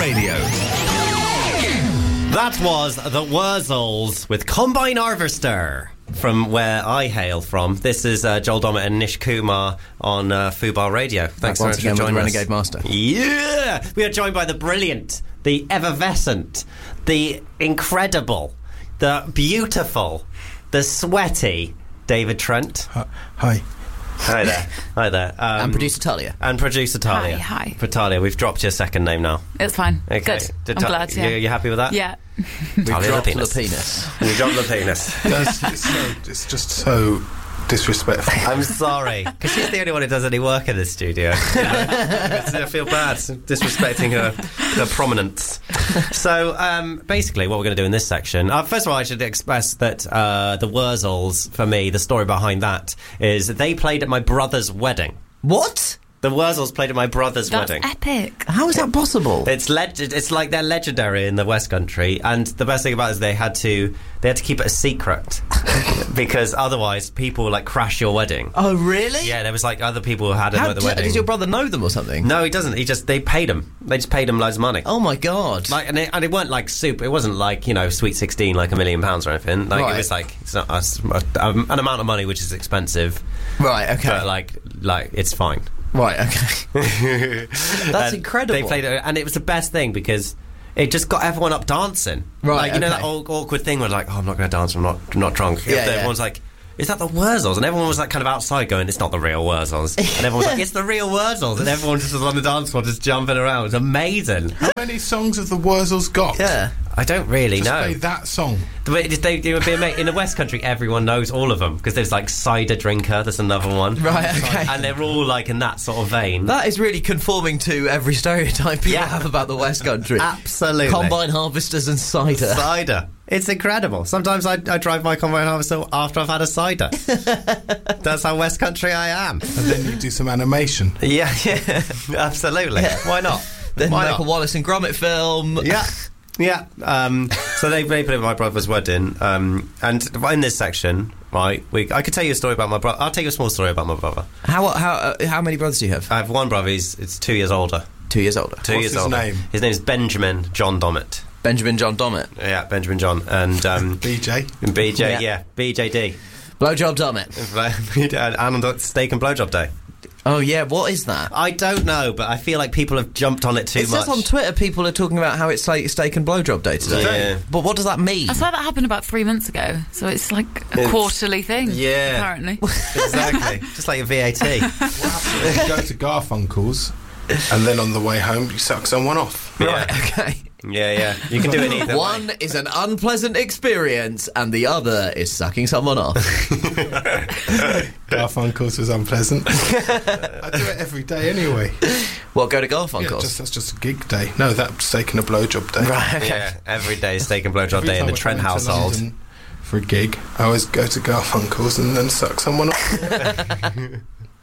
Radio. That was the Wurzels with Combine Harvester from where I hail from. This is Joel Dommett and Nish Kumar on Fubar Radio. Thanks so much for joining us. Renegade Master. Yeah! We are joined by the brilliant, the effervescent, the incredible, the beautiful, the sweaty David Trent. Hi. Hi there. Hi there. And producer Talia. And producer Talia. Hi. For Talia, we've dropped your second name now. It's fine. Okay. Good. I'm glad, yeah. You happy with that? Yeah. We've Talia dropped the penis. You dropped the penis. It's just so disrespectful. I'm sorry, because she's the only one who does any work in this studio. You know? I feel bad disrespecting her prominence. So, basically, what we're going to do in this section... first of all, I should express that the Wurzels, for me, the story behind that is they played at my brother's wedding. What? The Wurzels played at my brother's wedding. That's epic. How is that possible? It's like they're legendary in the West Country, and the best thing about it is they had to keep it a secret because otherwise people like crash your wedding. Oh, really? Yeah, there was like other people who had him at the wedding. Does your brother know them or something? No, he doesn't. They paid him. They just paid him loads of money. Oh my god! Like, and it weren't like super. It wasn't like, you know, Sweet 16, like £1 million or anything. Like, right. It was like it's not an amount of money which is expensive. Right. Okay. But like it's fine. Right. Okay. That's incredible. They played it, and it was the best thing because it just got everyone up dancing. Right. Like, you know okay. that old awkward thing where like, oh, I'm not going to dance. I'm not drunk. Yeah, Everyone's like, is that the Wurzels? And everyone was like kind of outside going, it's not the real Wurzels. And everyone was like, it's the real Wurzels. And everyone just was on the dance floor just jumping around. It was amazing. How many songs have the Wurzels got? Yeah. I don't really Just know. play that song. In the West Country, everyone knows all of them because there's like Cider Drinker, there's another one. Right, okay. And they're all like in that sort of vein. That is really conforming to every stereotype people have about the West Country. Absolutely. Combine harvesters and cider. Cider. It's incredible. Sometimes I drive my combine harvester after I've had a cider. That's how West Country I am. And then you do some animation. Yeah, absolutely. Yeah. Why not? Then Why make not? a Wallace and Gromit film. Yeah. Yeah, so they played at my brother's wedding, and in this section, right, I could tell you a story about my brother. I'll tell you a small story about my brother. How many brothers do you have? I have one brother. It's 2 years older. 2 years older. What's his name? His name is Benjamin John Dommett. Benjamin John Dommett. Yeah, Benjamin John and BJ. BJ. Yeah. BJD. Blowjob Dommett. And on Steak and Blowjob Day. Oh yeah, what is that? I don't know, but I feel like people have jumped on it too much. It says on Twitter people are talking about how it's like Steak and Blowjob Day today. Yeah. But what does that mean? I swear that happened about 3 months ago, so it's like a quarterly thing. Yeah. Apparently. Exactly. Just like your VAT. What happens is you go to Garfunkel's and then on the way home you suck someone off. Right, okay. Yeah. You can do it either One way. is an unpleasant experience and the other is sucking someone off. Garfunkel's was unpleasant. I do it every day anyway. What, go to Yeah, Garfunkel's? that's just a gig day. No, that's taking a blowjob day. Right, okay. Yeah, every day is Steak and Blowjob Every Day in time the I Trent come into household. London for a gig, I always go to Garfunkel's and then suck someone off.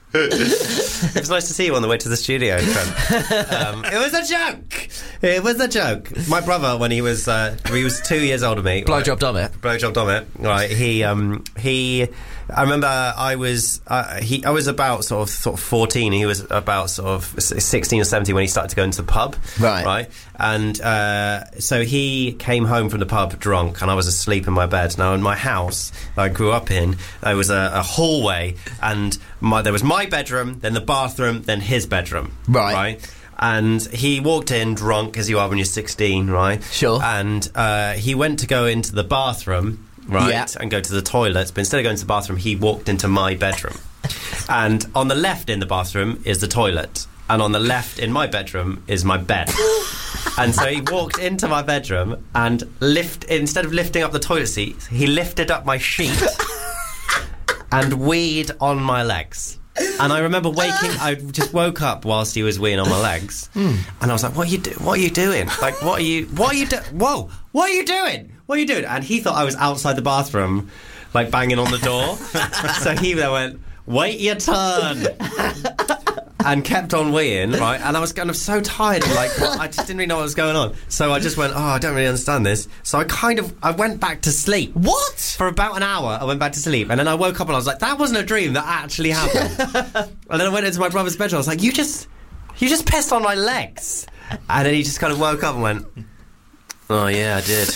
It was nice to see you on the way to the studio, Trent. It was a joke. It was a joke. My brother, when he was 2 years older than me. Blowjob Dommett. Blowjob Dommett. Right. He. I remember I was about sort of 14. He was about sort of 16 or 17 when he started to go into the pub. Right. Right. And so he came home from the pub drunk, and I was asleep in my bed. Now in my house that I grew up in, there was a hallway, and there was my bedroom, then the bathroom, then his bedroom. Right. Right. And he walked in drunk, as you are when you're 16, right? Sure. And he went to go into the bathroom, right, Yeah. and go to the toilets. But instead of going to the bathroom, he walked into my bedroom. And on the left in the bathroom is the toilet. And on the left in my bedroom is my bed. And so he walked into my bedroom and instead of lifting up the toilet seat, he lifted up my sheet and weed on my legs. And I remember I just woke up whilst he was weeing on my legs, and I was like, "What are you doing? Like, what are you doing? Whoa, what are you doing? What are you doing?" And he thought I was outside the bathroom, like banging on the door. So he then went, "Wait your turn," and kept on weeing, right? And I was kind of so tired, I just didn't really know what was going on. So I just went, I don't really understand this. So I went back to sleep. What? For about an hour, I went back to sleep, and then I woke up and I was like, that wasn't a dream, that actually happened. And then I went into my brother's bedroom, I was like, you just You just pissed on my legs. And then he just kind of woke up and went, oh, yeah, I did.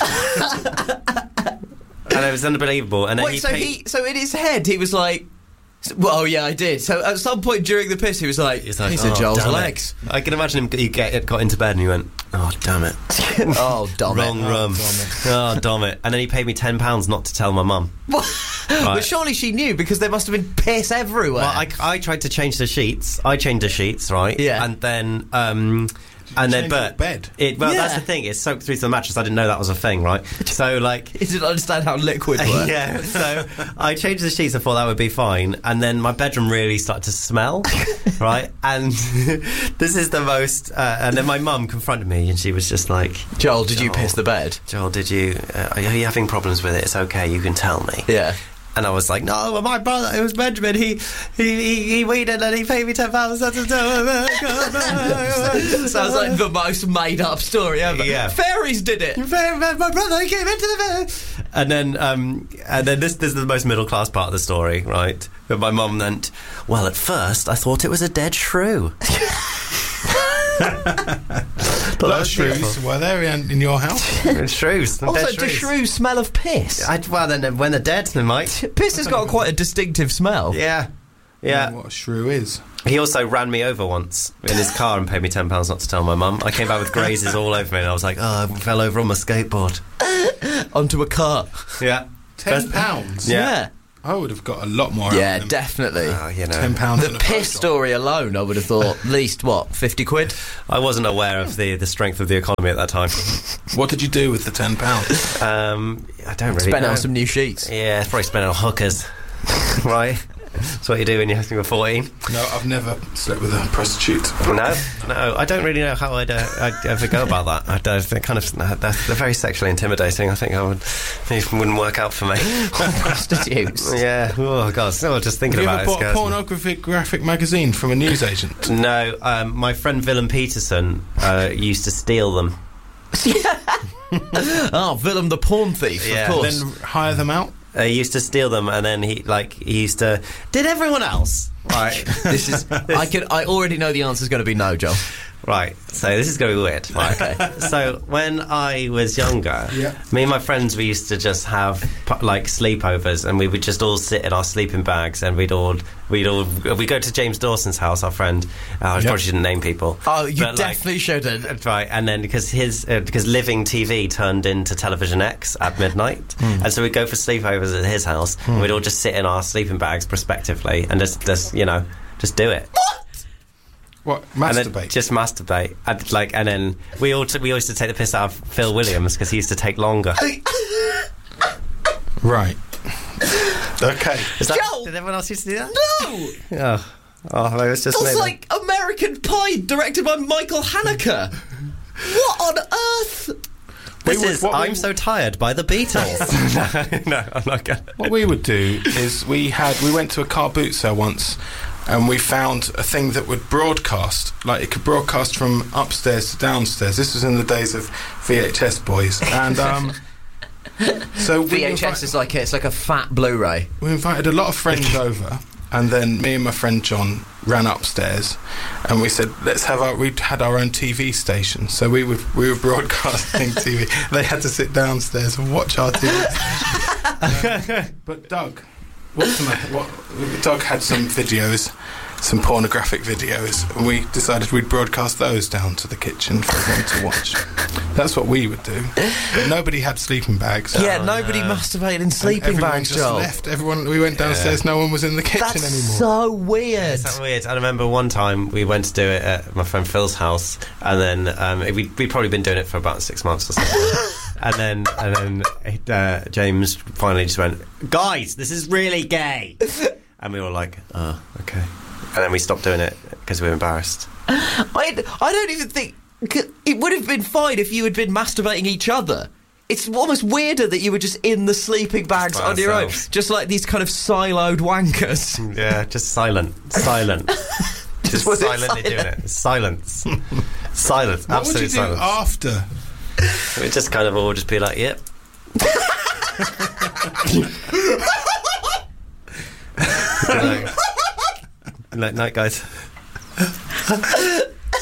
And it was unbelievable. And then Wait, so in his head, he was like, well, yeah, I did. So at some point during the piss, he was like, these are Joel's damn it." legs. I can imagine him, got into bed and he went, oh, damn it. Oh, damn Wrong it. rum. Oh, damn it. And then he paid me £10 not to tell my mum. But surely she knew, because there must have been piss everywhere. Well, I tried to change the sheets. I changed the sheets, right? Yeah. And then... change your bed? That's the thing. It soaked through to the mattress. I didn't know that was a thing, right? So, like... He didn't understand how liquid worked. Yeah, so I changed the sheets. I thought that would be fine. And then my bedroom really started to smell, right? And this is the most... and then my mum confronted me and she was just like... Joel, did you piss the bed? Joel, did you... are you having problems with it? It's okay, you can tell me. Yeah. And I was like, no, my brother, it was Benjamin. He weeded and he paid me £10. Sounds like the most made-up story ever. Yeah. Fairies did it. My brother, he came into the bed. And then this is the most middle-class part of the story, right? But my mum went, well, at first, I thought it was a dead shrew. A lot of shrews were there in your house? Shrews. Also, do shrews smell of piss? Well, then when they're dead, they might. Piss has got quite a distinctive smell. Yeah. I don't know what a shrew is. He also ran me over once in his car and paid me £10 not to tell my mum. I came back with grazes all over me and I was like, oh, I fell over on my skateboard. Onto a car. Yeah. £10? Yeah. I would have got a lot more Yeah, out of them. definitely. Oh, you know. £10 The piss story alone, I would have thought, at least, what, 50 quid? I wasn't aware of the strength of the economy at that time. What did you do with the £10? I don't really Spent know. on some new sheets. Yeah, probably spent it on hookers. Right? That's what you do when you're 14. No, I've never slept with a prostitute. No, I don't really know how I'd ever go about that. They're very sexually intimidating. I think it wouldn't work out for me. Prostitutes. Yeah. Oh god. Still just thinking Have you about ever it. bought a scares me. pornographic graphic magazine from a newsagent? No. My friend Willem Peterson used to steal them. Oh, Willem the porn thief, Yeah. of course. Then hire them out? He used to steal them, and then he used to. Did everyone else? Right. I already know the answer's going to be no, Joel. Right, so this is going to be weird. Right, okay. So when I was younger, Yeah. me and my friends, we used to just have like sleepovers, and we would just all sit in our sleeping bags, and we'd go to James Dawson's house, our friend. I probably shouldn't name people. Oh, you But, definitely shouldn't. Right, and then because Living TV turned into Television X at midnight, and so we'd go for sleepovers at his house, and we'd all just sit in our sleeping bags prospectively, and just do it. What? And then Masturbate? just masturbate, and then we used to take the piss out of Phil Williams because he used to take longer. Right. Okay. Joel! Did everyone else used to do that? No! Oh, it was just That's me. like American Pie, directed by Michael Haneke. What on earth? This We would- is what we- I'm So Tired by the Beatles. No, I'm not going. What we would do is we went to a car boot sale once, and we found a thing that would broadcast, like it could broadcast from upstairs to downstairs. This was in the days of VHS boys, and so VHS is like it's like a fat Blu-ray. we invited a lot of friends over, and then me and my friend John ran upstairs, and we said we'd had our own TV station, so we were broadcasting TV. They had to sit downstairs and watch our TV station. But Doug, what's the matter? Doug had some videos, some pornographic videos, and we decided we'd broadcast those down to the kitchen for them to watch. That's what we would do. But nobody had sleeping bags. Yeah, nobody masturbated in sleeping Everyone bags, just Joel. left. We went downstairs. No one was in the kitchen That's anymore. so weird. It's weird. I remember one time we went to do it at my friend Phil's house, and then we'd probably been doing it for about 6 months or something. and then James finally just went, "Guys, this is really gay," and we were like, "Oh, okay." And then we stopped doing it because we were embarrassed. I don't even think it would have been fine if you had been masturbating each other. It's almost weirder that you were just in the sleeping bags By on your own, ourselves. just like these kind of siloed wankers. Yeah, just silent. Just Was it silently doing it. Silence. Silence. What would you Absolute do silence. after? We'd just kind of all just be like, "Yep." Like, night, guys.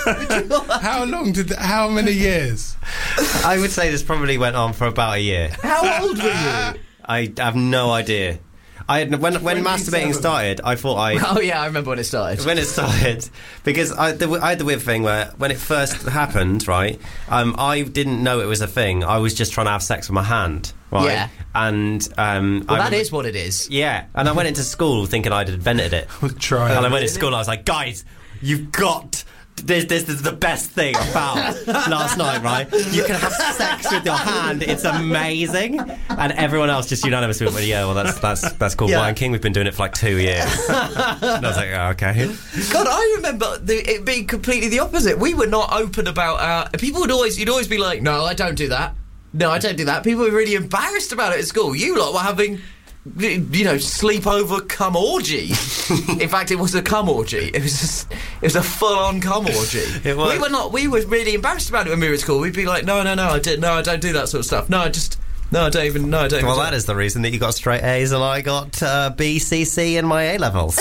How many years? I would say this probably went on for about a year. How old were you? I have no idea. When masturbating started, I thought Oh yeah, I remember when it started. When it started, because I had the weird thing where when it first happened, right, I didn't know it was a thing. I was just trying to have sex with my hand, right? Yeah. And that is what it is. Yeah, and I went into school thinking I'd invented it. Try. And I went to school and I was like, guys, you've got... This is the best thing I found last night, right? You can have sex with your hand. It's amazing. And everyone else just unanimously went, yeah, well, that's called wanking. We've been doing it for like 2 years. And I was like, oh, okay. God, I remember it being completely the opposite. We were not open about people you'd always be like, no, I don't do that. No, I don't do that. People were really embarrassed about it at school. You lot were having... sleepover cum orgy. In fact, it was a cum orgy. It was a full-on cum orgy. We were really embarrassed about it when we were at school. We'd be like, no, I don't do that sort of stuff. I don't even. Well, that is the reason that you got straight A's and I got B, C, C in my A levels.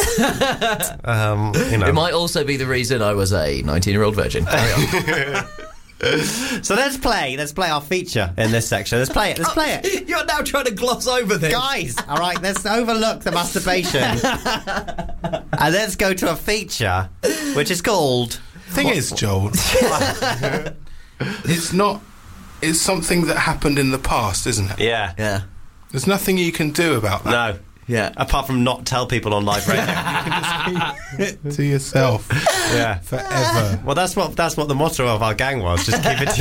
It might also be the reason I was a 19-year-old virgin. Carry on. So let's play our feature in this section. Let's play it. You're now trying to gloss over this. Guys, all right, let's overlook the masturbation. And let's go to a feature which is called... Thing is, Joel, it's something that happened in the past, isn't it? Yeah. There's nothing you can do about that. No. Yeah. Apart from not tell people on live radio. You can just keep it to yourself. Yeah. Forever. Well, that's what the motto of our gang was. Just keep it to